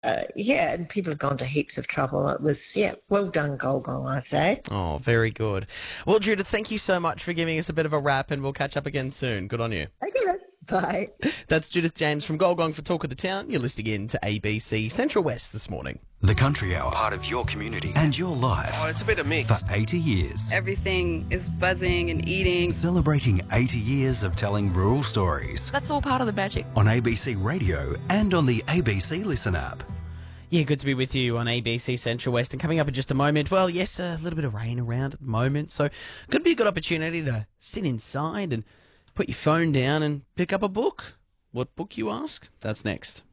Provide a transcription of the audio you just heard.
Yeah, and people have gone to heaps of trouble. It was, yeah, well done, Golgong, I say. Oh, very good. Well, Judith, thank you so much for giving us a bit of a wrap, and we'll catch up again soon. Good on you. Okay, then. Bye. That's Judith James from Golgong for Talk of the Town. You're listening in to ABC Central West this morning. The Country Hour, part of your community and your life. Oh, it's a bit of mix. For 80 years. Everything is buzzing and eating. Celebrating 80 years of telling rural stories. That's all part of the magic. On ABC Radio and on the ABC Listen app. Yeah, good to be with you on ABC Central West. And coming up in just a moment, well, yes, a little bit of rain around at the moment, so could be a good opportunity to sit inside and put your phone down and pick up a book. What book, you ask? That's next.